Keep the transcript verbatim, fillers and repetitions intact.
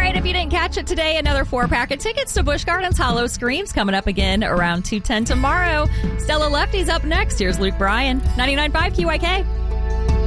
right, if you didn't catch it today, another four-pack of tickets to Busch Gardens Hollow Screams coming up again around two ten tomorrow. Stella Lefty's up next. Here's Luke Bryan, ninety-nine point five Q I K.